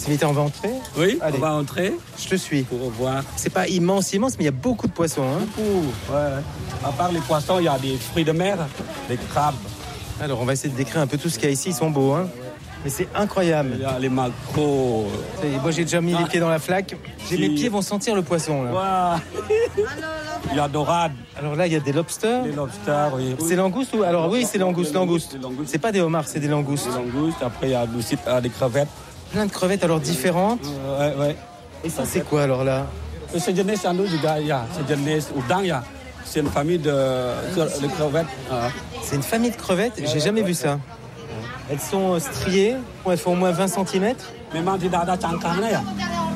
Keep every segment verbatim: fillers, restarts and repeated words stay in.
Militaire, on va entrer ? Oui, Allez. on va entrer. Je te suis. Pour voir. C'est pas immense, immense, mais il y a beaucoup de poissons. Hein. Beaucoup, ouais. À part les poissons, il y a des fruits de mer, des crabes. Alors, on va essayer de décrire un peu tout ce qu'il y a ici. Ils sont beaux, hein. Mais c'est incroyable. Il y a les maquereaux. Moi, j'ai déjà mis les pieds dans la flaque. J'ai, Si. Mes pieds vont sentir le poisson, là. Ouais. Il y a dorade. Alors là, il y a des lobsters. Des lobsters, oui. C'est langoustes ou... Alors oui, c'est langoustes, langoustes. Des langoustes. C'est pas des homards, c'est des langoustes. Des langoustes. Après, il y a aussi euh, des crevettes. Plein de crevettes, alors différentes. Euh, ouais, ouais. Et ça, c'est quoi, alors là ? C'est jenis anu juga, ya. C'est jenis udang, ya. C'est une famille de, de crevettes. Euh. C'est une famille de crevettes. J'ai jamais vu ça. Elles sont striées. Elles font au moins vingt centimètres. Memang tidak ada cangkangnya, ya.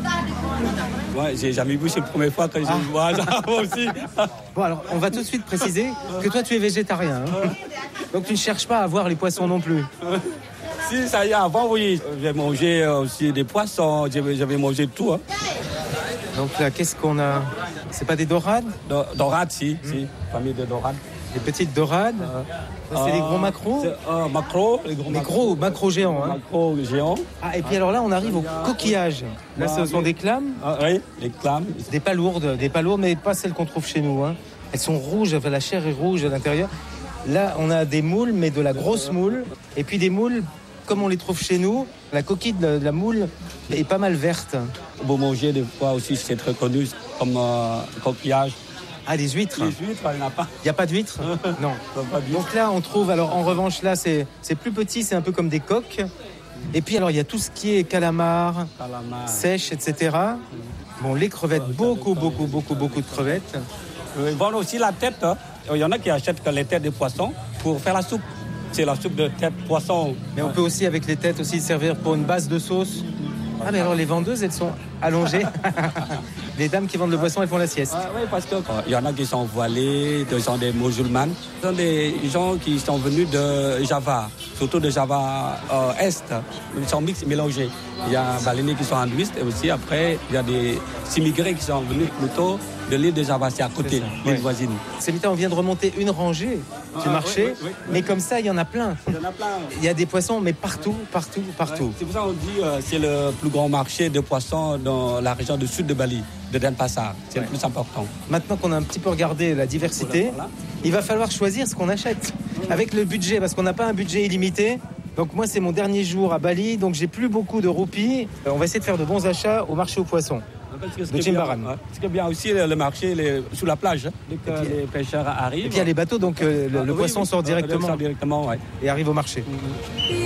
Ouais, j'ai jamais vu, c'est la première fois que je ah. vois ça, moi aussi. Bon, alors, on va tout de suite préciser que toi, tu es végétarien. Hein. Donc, tu ne cherches pas à voir les poissons non plus. Si, ça y est, avant, oui. J'ai mangé aussi des poissons, j'avais mangé tout. Hein. Donc là, qu'est-ce qu'on a ? C'est pas des dorades ? Do, Dorades, si, mmh. si, famille de dorades. Des petites dorades euh, C'est euh, des gros maquereaux euh, Maquereaux, les gros Les gros maquereaux géants. Hein. Maquereaux géants. Ah, et puis alors là, on arrive aux coquillages. Là, ce sont des clames. Ah, oui, des clames. Des palourdes, des palourdes, mais pas celles qu'on trouve chez nous. Hein. Elles sont rouges, enfin, la chair est rouge à l'intérieur. Là, on a des moules, mais de la grosse moule. Et puis des moules, comme on les trouve chez nous, la coquille de la moule est pas mal verte. Vous mangez des fois aussi, c'est très connu, comme euh, coquillage. Ah, des huîtres. Les huîtres, il n'y en a pas. Il n'y a pas d'huîtres ? Non. Pas d'huîtres. Donc là, on trouve, alors en revanche, là, c'est, c'est plus petit, c'est un peu comme des coques. Et puis, alors, il y a tout ce qui est calamar, calamar. Sèche, et cetera. Bon, les crevettes, beaucoup, beaucoup, beaucoup, beaucoup de crevettes. Ils vendent aussi la tête. Hein. Il y en a qui achètent les têtes de poisson pour faire la soupe. C'est la soupe de tête poisson. Mais on peut aussi, avec les têtes, aussi servir pour une base de sauce. Ah, mais alors les vendeuses, elles sont allongées. Les dames qui vendent le poisson, elles font la sieste. Ah, oui, parce qu'il euh, y en a qui sont voilés, qui sont des musulmans. Ce sont des gens qui sont venus de Java, surtout de Java euh, Est. Ils sont mix, mélangés. Il y a baléniers qui sont hindouistes et aussi après, il y a des immigrés qui sont venus plutôt de l'île de Java, c'est à côté, c'est l'île ouais. voisine. C'est on vient de remonter une rangée du ah, marché, oui, oui, oui, mais oui. comme ça, il y en a plein. Il y en a plein. Il y a des poissons, mais partout, partout, partout. Ouais, c'est pour ça qu'on dit que euh, c'est le plus grand marché de poissons dans la région du sud de Bali, de Denpasar. C'est ouais. le plus important. Maintenant qu'on a un petit peu regardé la diversité, voilà. il va falloir choisir ce qu'on achète. Oui. Avec le budget, parce qu'on n'a pas un budget illimité. Donc moi, c'est mon dernier jour à Bali, donc j'ai plus beaucoup de roupies. On va essayer de faire de bons achats au marché aux poissons. De Jimbaran. Ce qui est bien aussi, le marché les, sous la plage, dès que puis, les pêcheurs arrivent. Et puis il y a les bateaux, donc euh, le, ah, le oui, poisson oui, sort directement, sort directement ouais. et arrive au marché. Mm-hmm.